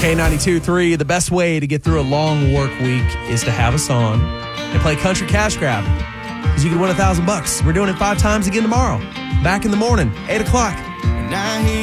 K92.3, the best way to get through a long work week is to have us on and play Country Cash Grab. Because you can win $1,000. We're doing it 5 times again tomorrow. Back in the morning, 8 o'clock.